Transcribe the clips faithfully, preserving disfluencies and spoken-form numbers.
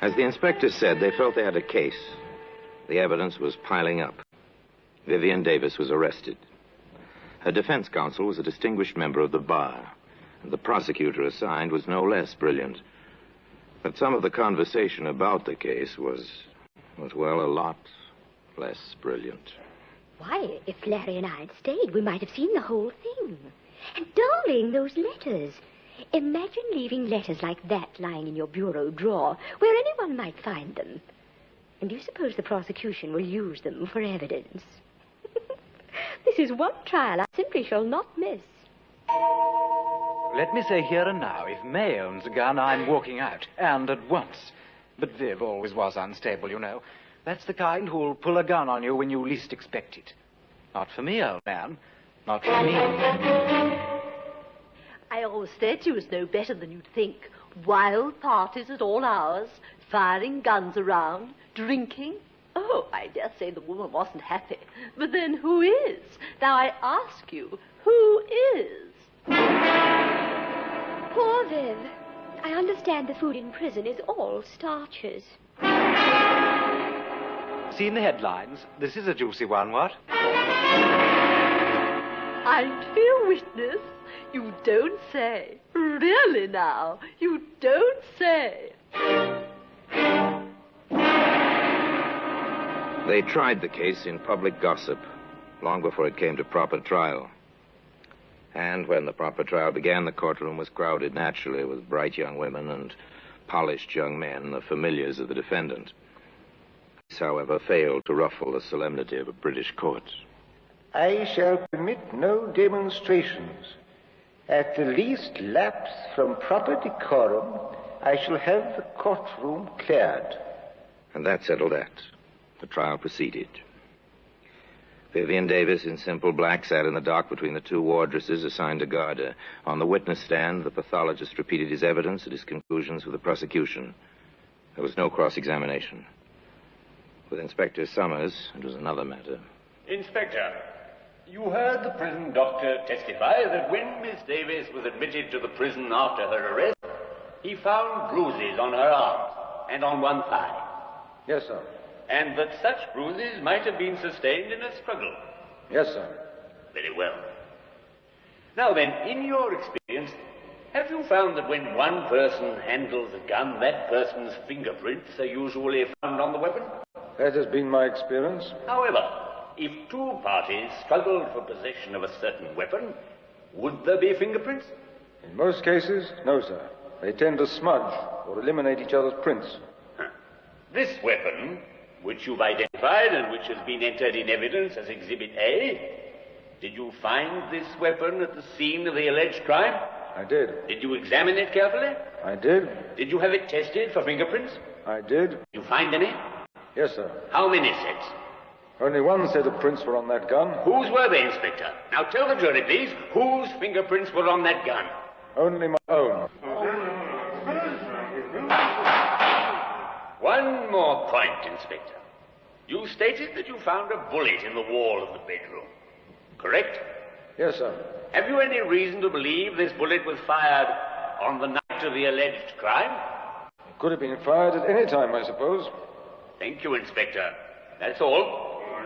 As the inspector said, they felt they had a case. The evidence was piling up. Vivian Davis was arrested. Her defense counsel was a distinguished member of the bar, and the prosecutor assigned was no less brilliant. But some of the conversation about the case was, was, well, a lot less brilliant. Why, if Larry and I had stayed, we might have seen the whole thing. And darling, those letters. Imagine leaving letters like that lying in your bureau drawer, where anyone might find them. And do you suppose the prosecution will use them for evidence? This is one trial I simply shall not miss. Let me say here and now, if May owns a gun, I'm walking out, and at once. But Viv always was unstable, you know. That's the kind who'll pull a gun on you when you least expect it. Not for me, old man. Not for me. I always said she was no better than you'd think. Wild parties at all hours, firing guns around, drinking. Oh, I dare say the woman wasn't happy. But then who is? Now I ask you, who is? Poor Viv. I understand the food in prison is all starches. Seen the headlines? This is a juicy one, what? I'd be a witness. You don't say. Really now, you don't say. They tried the case in public gossip long before it came to proper trial. And when the proper trial began, the courtroom was crowded naturally with bright young women and polished young men, the familiars of the defendant. This, however, failed to ruffle the solemnity of a British court. I shall permit no demonstrations. At the least lapse from proper decorum, I shall have the courtroom cleared. And that settled that. The trial proceeded. Vivian Davis, in simple black, sat in the dock between the two wardresses assigned to guard her. On the witness stand, the pathologist repeated his evidence and his conclusions with the prosecution. There was no cross-examination. With Inspector Summers, it was another matter. Inspector, you heard the prison doctor testify that when Miss Davis was admitted to the prison after her arrest, he found bruises on her arms and on one thigh. Yes, sir. And that such bruises might have been sustained in a struggle. Yes, sir. Very well. Now then, in your experience, have you found that when one person handles a gun, that person's fingerprints are usually found on the weapon? That has been my experience. However, if two parties struggled for possession of a certain weapon, would there be fingerprints? In most cases, no, sir. They tend to smudge or eliminate each other's prints. Huh. This weapon, which you've identified and which has been entered in evidence as Exhibit A, did you find this weapon at the scene of the alleged crime? I did. Did you examine it carefully? I did. Did you have it tested for fingerprints? I did. Did you find any? Yes, sir. How many sets? Only one set of prints were on that gun. Whose were they, Inspector? Now tell the jury, please, whose fingerprints were on that gun? Only my own. One more point, Inspector. You stated that you found a bullet in the wall of the bedroom, correct? Yes, sir. Have you any reason to believe this bullet was fired on the night of the alleged crime? It could have been fired at any time, I suppose. Thank you, Inspector. That's all.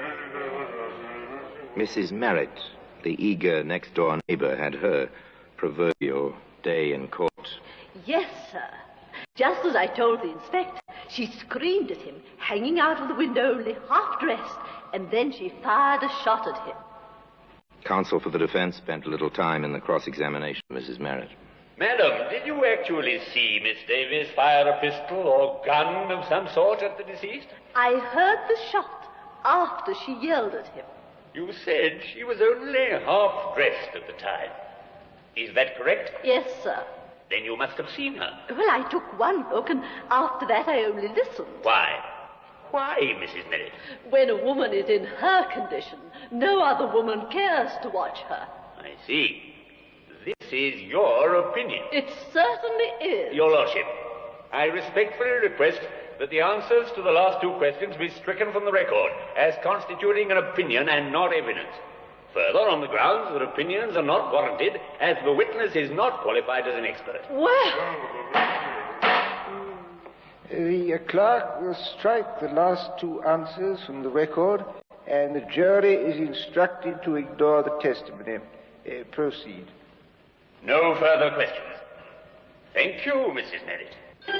Missus Merritt, the eager next-door neighbor, had her proverbial day in court. Yes, sir. Just as I told the inspector, she screamed at him, hanging out of the window only half-dressed, and then she fired a shot at him. Counsel for the defense spent a little time in the cross-examination of Missus Merritt. Madam, did you actually see Miss Davis fire a pistol or gun of some sort at the deceased? I heard the shot after she yelled at him. You said she was only half-dressed at the time. Is that correct? Yes, sir. Then you must have seen her. Well, I took one look, and after that I only listened. Why? Why, Missus Merritt? When a woman is in her condition, no other woman cares to watch her. I see. This is your opinion. It certainly is. Your Lordship, I respectfully request that the answers to the last two questions be stricken from the record as constituting an opinion and not evidence. Further, on the grounds that opinions are not warranted, as the witness is not qualified as an expert. Well... The uh, clerk will strike the last two answers from the record, and the jury is instructed to ignore the testimony. Uh, proceed. No further questions. Thank you, Missus Merritt.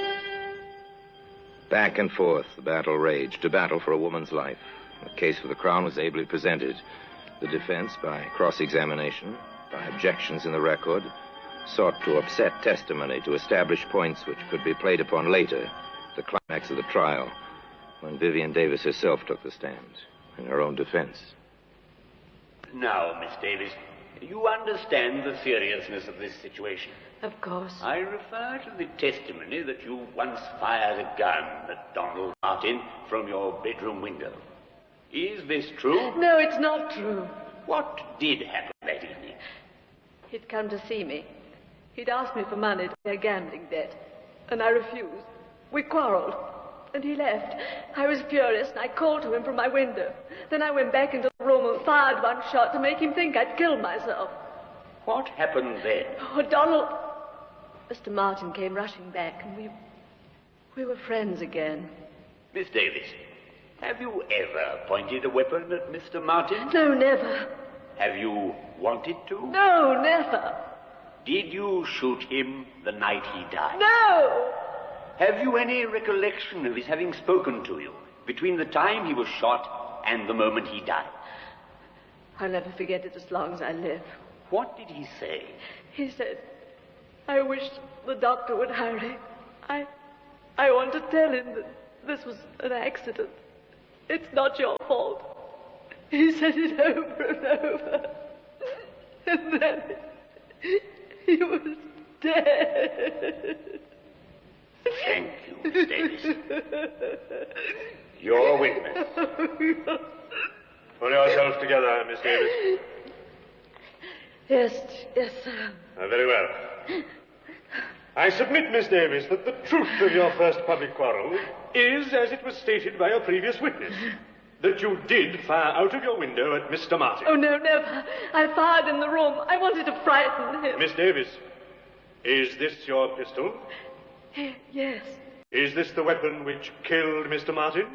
Back and forth, the battle raged, a battle for a woman's life. The case for the Crown was ably presented. The defense, by cross-examination, by objections in the record, sought to upset testimony to establish points which could be played upon later, the climax of the trial, when Vivian Davis herself took the stand in her own defense. Now, Miss Davis, you understand the seriousness of this situation. Of course. I refer to the testimony that you once fired a gun at Donald Martin from your bedroom window. Is this true? No, it's not true. What did happen that evening? He'd come to see me. He'd asked me for money to pay a gambling debt, and I refused. We quarreled, and he left. I was furious, and I called to him from my window. Then I went back into the room and fired one shot to make him think I'd killed myself. What happened then? Oh, Donald... Mister Martin came rushing back, and we... we were friends again. Miss Davis, have you ever pointed a weapon at Mister Martin? No, never. Have you wanted to? No, never. Did you shoot him the night he died? No! Have you any recollection of his having spoken to you between the time he was shot and the moment he died? I'll never forget it as long as I live. What did he say? He said, I wish the doctor would hurry. I... I want to tell him that this was an accident. It's not your fault. He said it over and over. And then he was dead. Thank you, Miss Davis. Your witness. Pull yourself together, Miss Davis. Yes, yes, sir. Uh, very well. I submit, Miss Davis, that the truth of your first public quarrel is, as it was stated by a previous witness, that you did fire out of your window at Mister Martin. Oh, no, never. I fired in the room. I wanted to frighten him. Miss Davis, is this your pistol? Yes. Is this the weapon which killed Mister Martin?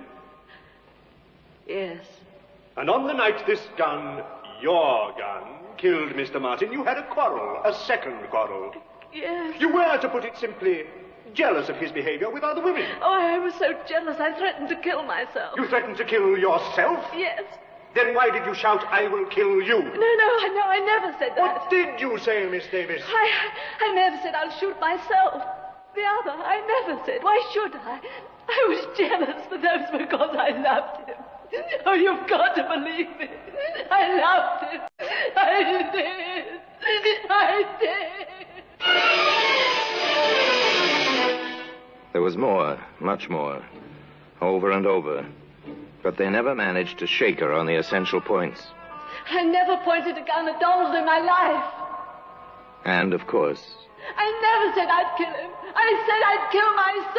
Yes. And on the night this gun, your gun, killed Mister Martin, you had a quarrel, a second quarrel. Yes. You were, to put it simply, jealous of his behavior with other women. Oh, I was so jealous I threatened to kill myself. You threatened to kill yourself? Yes. Then why did you shout, I will kill you? No, no, I no, I never said that. What did you say, Miss Davis? I, I never said I'll shoot myself. The other, I never said. Why should I? I was jealous, but that was because I loved him. Oh, you've got to believe me. I loved him. I did. I did. There was more, much more, over and over. But they never managed to shake her on the essential points. I never pointed a gun at Donald in my life. And, of course... I never said I'd kill him. I said I'd kill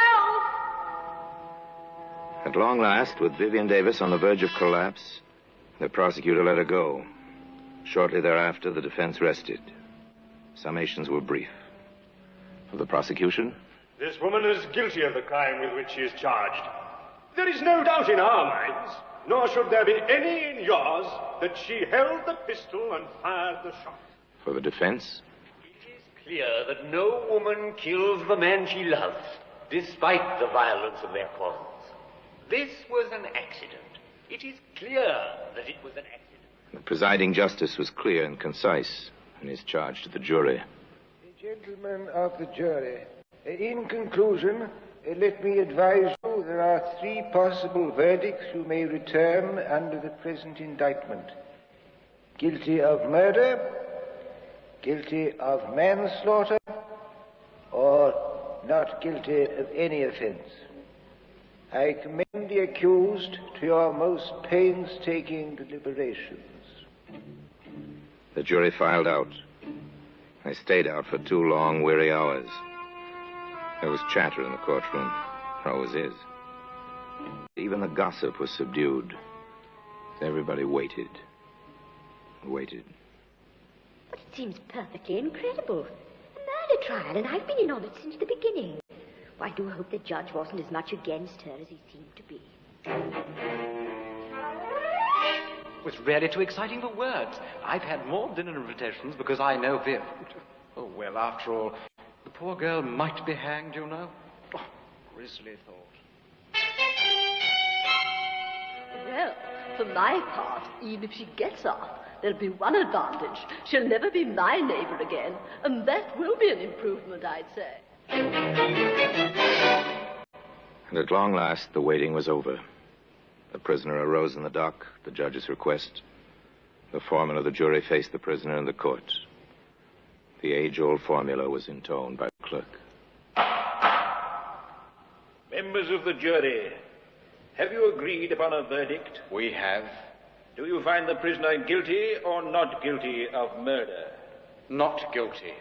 myself. At long last, with Vivian Davis on the verge of collapse, the prosecutor let her go. Shortly thereafter, the defense rested. Summations were brief. For the prosecution... This woman is guilty of the crime with which she is charged. There is no doubt in our minds, nor should there be any in yours, that she held the pistol and fired the shot. For the defense... It is clear that no woman kills the man she loves, despite the violence of their quarrels. This was an accident. It is clear that it was an accident. The presiding justice was clear and concise in his charge to the jury. Gentlemen of the jury, in conclusion, let me advise you there are three possible verdicts you may return under the present indictment. Guilty of murder, guilty of manslaughter, or not guilty of any offense. I commend the accused to your most painstaking deliberations. The jury filed out. They stayed out for two long, weary hours. There was chatter in the courtroom. There always is. Even the gossip was subdued. Everybody waited. Waited. But it seems perfectly incredible. A murder trial, and I've been in on it since the beginning. I do hope the judge wasn't as much against her as he seemed to be. It was really too exciting for words. I've had more dinner invitations because I know Viv. Oh, well, after all, the poor girl might be hanged, you know. Oh, grisly thought. Well, for my part, even if she gets off, there'll be one advantage. She'll never be my neighbor again, and that will be an improvement, I'd say. And at long last, the waiting was over. The prisoner arose in the dock, the judge's request. The foreman of the jury faced the prisoner in the court. The age-old formula was intoned by the clerk. Members of the jury, have you agreed upon a verdict? We have. Do you find the prisoner guilty or not guilty of murder? Not guilty.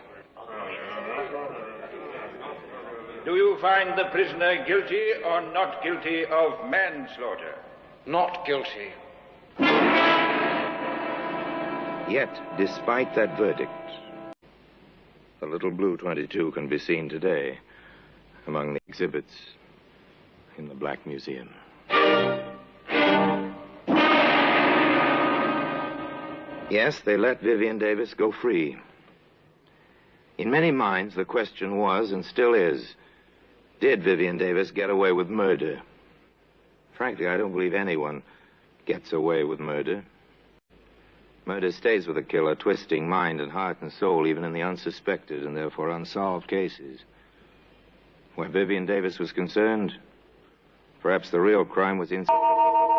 Do you find the prisoner guilty or not guilty of manslaughter? Not guilty. Yet, despite that verdict, the little blue twenty-two can be seen today among the exhibits in the Black Museum. Yes, they let Vivian Davis go free. In many minds, the question was, and still is, did Vivian Davis get away with murder? Frankly, I don't believe anyone gets away with murder. Murder stays with the killer, twisting mind and heart and soul, even in the unsuspected and therefore unsolved cases. Where Vivian Davis was concerned, perhaps the real crime was in...